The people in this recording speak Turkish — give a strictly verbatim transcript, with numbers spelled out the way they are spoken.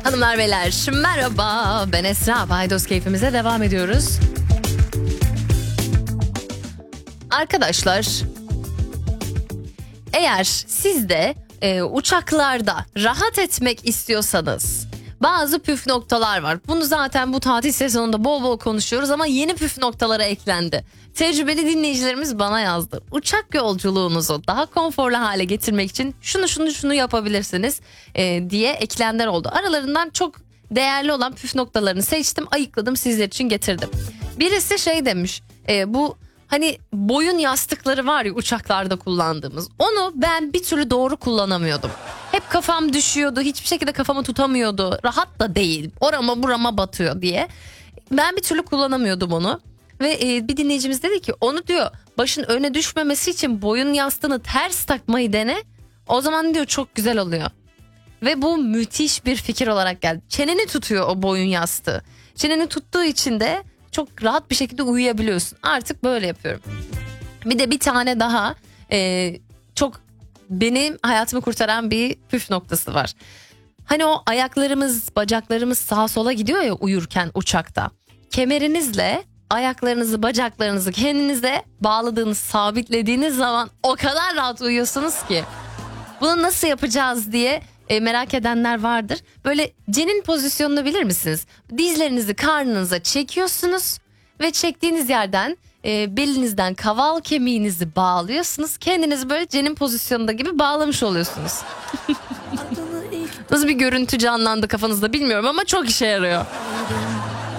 Hanımlar beyler merhaba, ben Esra. Paydos keyfimize devam ediyoruz. Arkadaşlar, eğer siz de e, uçaklarda rahat etmek istiyorsanız bazı püf noktalar var. Bunu zaten bu tatil sezonunda bol bol konuşuyoruz ama yeni püf noktalara eklendi. Tecrübeli dinleyicilerimiz bana yazdı. Uçak yolculuğunuzu daha konforlu hale getirmek için şunu şunu şunu yapabilirsiniz e, diye eklenenler oldu. Aralarından çok değerli olan püf noktalarını seçtim, ayıkladım, sizler için getirdim. Birisi şey demiş, e, bu hani boyun yastıkları var ya uçaklarda kullandığımız, onu ben bir türlü doğru kullanamıyordum. Hep kafam düşüyordu, hiçbir şekilde kafamı tutamıyordu, rahat da değil, orama burama batıyor diye. Ben bir türlü kullanamıyordum onu. Ve e, bir dinleyicimiz dedi ki onu diyor başın öne düşmemesi için boyun yastığını ters takmayı dene. O zaman diyor çok güzel oluyor. Ve bu müthiş bir fikir olarak geldi. Çeneni tutuyor o boyun yastığı. Çeneni tuttuğu için de çok rahat bir şekilde uyuyabiliyorsun. Artık böyle yapıyorum. Bir de bir tane daha e, çok benim hayatımı kurtaran bir püf noktası var. Hani o ayaklarımız, bacaklarımız sağa sola gidiyor ya uyurken uçakta. Kemerinizle ayaklarınızı, bacaklarınızı kendinize bağladığınız, sabitlediğiniz zaman o kadar rahat uyuyorsunuz ki. Bunu nasıl yapacağız diye e, merak edenler vardır. Böyle cenin pozisyonunu bilir misiniz? Dizlerinizi karnınıza çekiyorsunuz ve çektiğiniz yerden e, belinizden kaval kemiğinizi bağlıyorsunuz. Kendinizi böyle cenin pozisyonunda gibi bağlamış oluyorsunuz. Nasıl bir görüntü canlandı kafanızda bilmiyorum ama çok işe yarıyor.